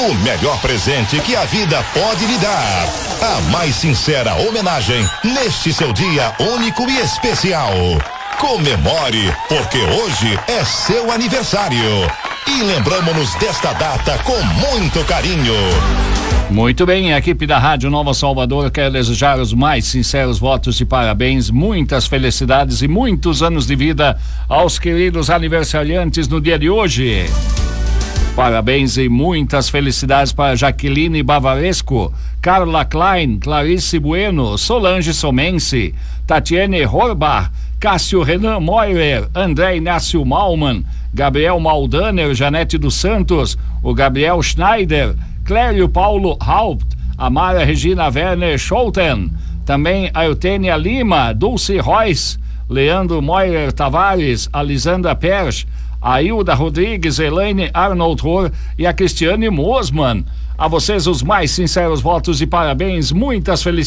O melhor presente que a vida pode lhe dar. A mais sincera homenagem neste seu dia único e especial. Comemore, porque hoje é seu aniversário. E lembramos-nos desta data com muito carinho. Muito bem, a equipe da Rádio Nova Salvador quer desejar os mais sinceros votos de parabéns, muitas felicidades e muitos anos de vida aos queridos aniversariantes no dia de hoje. Parabéns e muitas felicidades para Jaqueline Bavaresco, Carla Klein, Clarice Bueno, Solange Somense, Tatiane Horbach, Cássio Renan Moirer, André Inácio Malman, Gabriel Maldaner, Janete dos Santos, o Gabriel Schneider, Clério Paulo Haupt, Amara Regina Werner Scholten, também a Eutênia Lima, Dulce Royce, Leandro Moirer Tavares, Alisandra Persch, a Hilda Rodrigues, Elaine Arnold Rohr e a Cristiane Mosman. A vocês os mais sinceros votos de parabéns, muitas felicidades.